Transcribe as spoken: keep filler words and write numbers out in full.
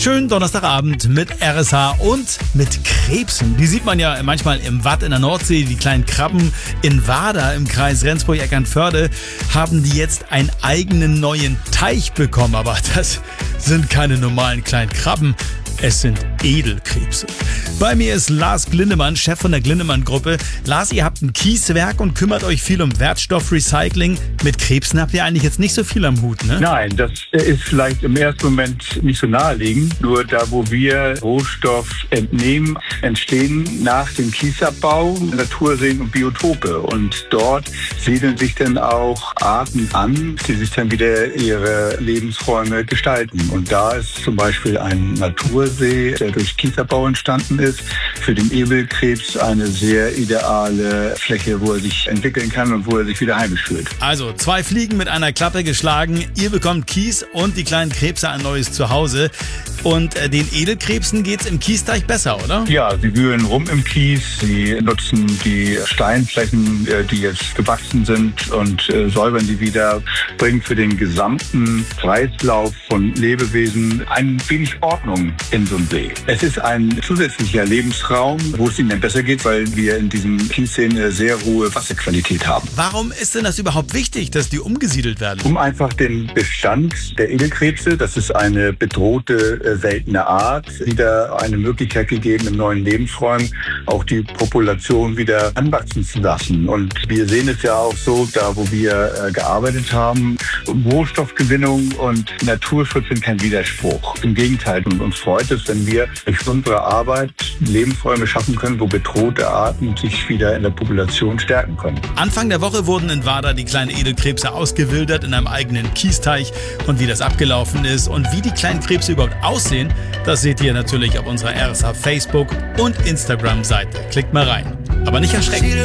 Schönen Donnerstagabend mit R S H und mit Krebsen. Die sieht man ja manchmal im Watt in der Nordsee. Die kleinen Krabben in Wader im Kreis Rendsburg-Eckernförde haben die jetzt einen eigenen neuen Teich bekommen. Aber das sind keine normalen kleinen Krabben. Es sind Edelkrebse. Bei mir ist Lars Glindemann, Chef von der Glindemann-Gruppe. Lars, ihr habt ein Kieswerk und kümmert euch viel um Wertstoffrecycling. Mit Krebsen habt ihr eigentlich jetzt nicht so viel am Hut, ne? Nein, das ist vielleicht im ersten Moment nicht so naheliegend. Nur da, wo wir Rohstoff entnehmen, entstehen nach dem Kiesabbau Naturseen und Biotope. Und dort siedeln sich dann auch Arten an, die sich dann wieder ihre Lebensräume gestalten. Und da ist zum Beispiel ein Natur See, der durch Kiesabbau entstanden ist, für den Edelkrebs eine sehr ideale Fläche, wo er sich entwickeln kann und wo er sich wieder heimisch fühlt. Also zwei Fliegen mit einer Klappe geschlagen. Ihr bekommt Kies und die kleinen Krebse ein neues Zuhause. Und äh, den Edelkrebsen geht's im Kiesteich besser, oder? Ja, sie wühlen rum im Kies, sie nutzen die Steinflächen, äh, die jetzt gewachsen sind und äh, säubern die wieder, bringen für den gesamten Kreislauf von Lebewesen ein wenig Ordnung in so einem See. Es ist ein zusätzlicher Lebensraum, wo es ihnen dann besser geht, weil wir in diesem Kiessee eine sehr hohe Wasserqualität haben. Warum ist denn das überhaupt wichtig, dass die umgesiedelt werden? Um einfach den Bestand der Edelkrebse, das ist eine bedrohte, äh, seltene Art, wieder eine Möglichkeit gegeben, im neuen Lebensräumen auch die Population wieder anwachsen zu lassen. Und wir sehen es ja auch so, da wo wir äh, gearbeitet haben, Rohstoffgewinnung und Naturschutz sind kein Widerspruch. Im Gegenteil, und uns freut es, wenn wir durch unsere Arbeit Lebensräume schaffen können, wo bedrohte Arten sich wieder in der Population stärken können. Anfang der Woche wurden in Wader die kleinen Edelkrebse ausgewildert in einem eigenen Kiesteich. Und wie das abgelaufen ist und wie die kleinen Krebse überhaupt aussehen, das seht ihr natürlich auf unserer R S H Facebook- und Instagram-Seite. Klickt mal rein. Aber nicht erschrecken.